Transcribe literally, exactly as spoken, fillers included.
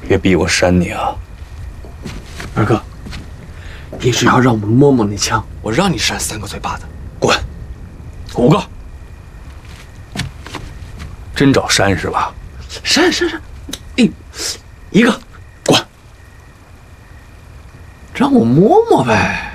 别逼我扇你啊！ 二哥，你只要让我们摸摸那枪，我让你扇三个嘴巴子。 滚！五个。真找扇是吧？ 扇扇扇，哎，一个，滚！让我摸摸呗。